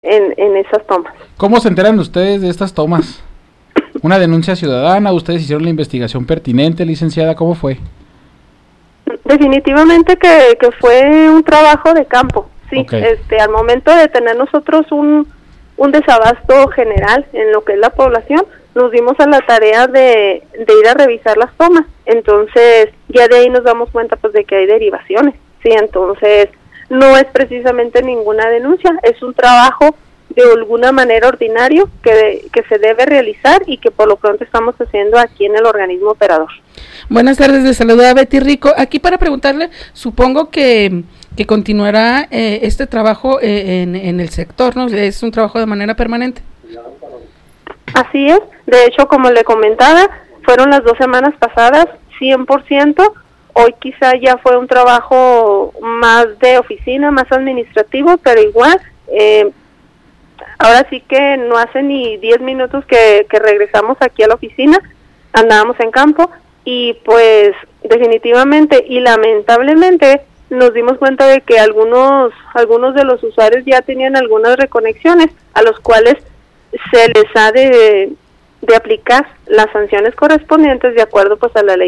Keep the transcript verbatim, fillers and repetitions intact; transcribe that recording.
en, en esas tomas. ¿Cómo se enteran ustedes de estas tomas? ¿Una denuncia ciudadana? ¿Ustedes hicieron la investigación pertinente, licenciada? ¿Cómo fue? Definitivamente que, que fue un trabajo de campo, sí. Okay. Este, al momento de tener nosotros un, un desabasto general en lo que es la población, nos dimos a la tarea de, de ir a revisar las tomas. Entonces, ya de ahí nos damos cuenta pues de que hay derivaciones, sí. Entonces, no es precisamente ninguna denuncia, es un trabajo de alguna manera ordinario que, que se debe realizar y que por lo pronto estamos haciendo aquí en el organismo operador. Buenas tardes, les saluda Betty Rico. Aquí para preguntarle, supongo que, que continuará eh, este trabajo eh, en, en el sector, ¿no? Es un trabajo de manera permanente. Así es, de hecho, como le comentaba, fueron las dos semanas pasadas, cien por ciento, hoy quizá ya fue un trabajo más de oficina, más administrativo, pero igual, eh, ahora sí que no hace ni diez minutos que, que regresamos aquí a la oficina, andábamos en campo, y pues definitivamente y lamentablemente nos dimos cuenta de que algunos, algunos de los usuarios ya tenían algunas reconexiones, a los cuales se les ha de, de aplicar las sanciones correspondientes de acuerdo pues a la ley